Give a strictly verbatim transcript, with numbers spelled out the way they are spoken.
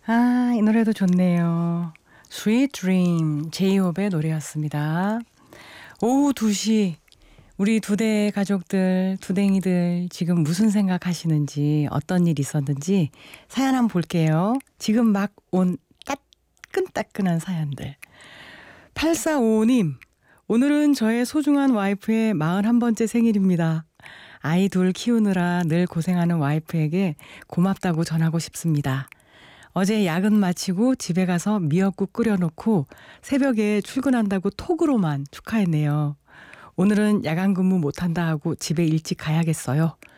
아, 이 노래도 좋네요. Sweet Dream, 제이홉의 노래였습니다. 오후 두 시, 우리 두대 가족들, 두댕이들 지금 무슨 생각하시는지, 어떤 일 있었는지 사연 한번 볼게요. 지금 막 온 따끈따끈한 사연들. 팔사오오 님, 오늘은 저의 소중한 와이프의 마흔한 번째 생일입니다. 아이 둘 키우느라 늘 고생하는 와이프에게 고맙다고 전하고 싶습니다. 어제 야근 마치고 집에 가서 미역국 끓여놓고 새벽에 출근한다고 톡으로만 축하했네요. 오늘은 야간 근무 못한다 하고 집에 일찍 가야겠어요.